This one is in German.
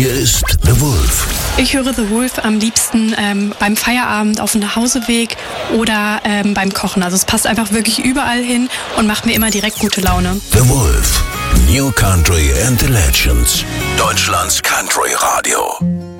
Hier ist The Wolf. Ich höre The Wolf am liebsten beim Feierabend auf dem Nachhauseweg oder beim Kochen. Also es passt einfach wirklich überall hin und macht mir immer direkt gute Laune. The Wolf. New Country and the Legends. Deutschlands Country Radio.